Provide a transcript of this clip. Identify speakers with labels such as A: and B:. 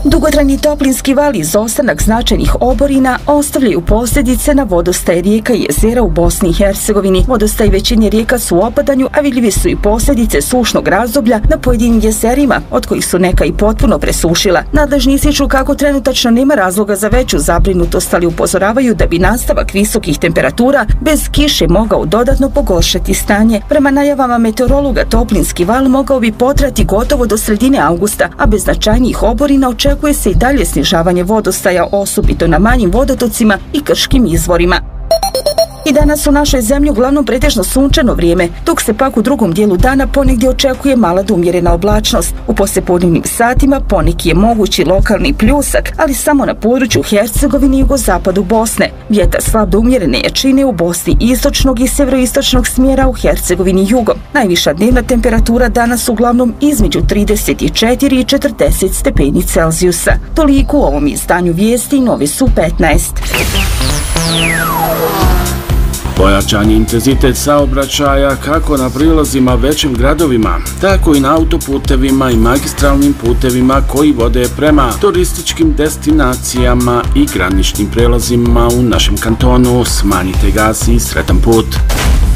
A: Dugotrajni toplinski val i izostanak značajnih oborina ostavljaju posljedice na vodostaj rijeka i jezera u Bosni i Hercegovini. Vodostaj većine rijeka su u opadanju, a vidljive su i posljedice sušnog razdoblja na pojedinim jezerima, od kojih su neka i potpuno presušila. Nadležni ističu kako trenutačno nema razloga za veću zabrinutost, ali upozoravaju da bi nastavak visokih temperatura bez kiše mogao dodatno pogoršati stanje. Prema najavama meteorologa, toplinski val mogao bi potrajati gotovo do sredine avgusta, a bez značajnijih oborina očekuje se i dalje snižavanje vodostaja, osobito na manjim vodotocima i krškim izvorima. I danas u našoj zemlji uglavnom pretežno sunčano vrijeme, dok se pak u drugom dijelu dana ponegdje očekuje mala do umjerena oblačnost. U poslijepodnevnim satima poneki je mogući lokalni pljusak, ali samo na području Hercegovine i jugozapadu Bosne. Vjetar slab do umjerene jačine u Bosni istočnog i sjeveroistočnog smjera, u Hercegovini jugom. Najviša dnevna temperatura danas uglavnom između 34 i 40 stepeni Celzijusa. Toliko u ovom izdanju vijesti, novi su 15.
B: Pojačan je intenzitet saobraćaja kako na prilazima većim gradovima, tako i na autoputevima i magistralnim putevima koji vode prema turističkim destinacijama i graničnim prelazima u našem kantonu. Smanjite gas i sretan put.